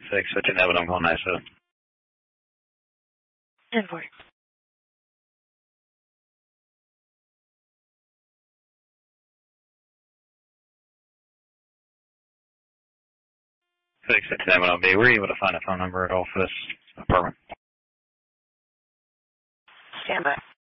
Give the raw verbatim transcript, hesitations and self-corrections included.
Six, switching that, but I'm calling ISO. ten four. Six, switching that, but I'll be. Were you able to find a phone number at all for this apartment? Stand by.